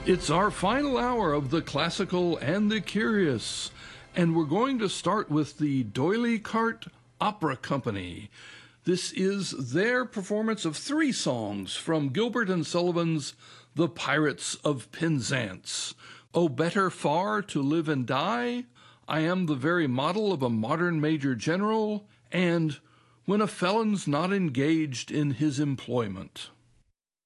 It's our final hour of the classical and the curious, and we're going to start with the D'Oyly Carte Opera Company. This is their performance of 3 songs from Gilbert and Sullivan's The Pirates of Penzance. Oh, better far to live and die, I am the very model of a modern major general, and When a felon's not engaged in his employment.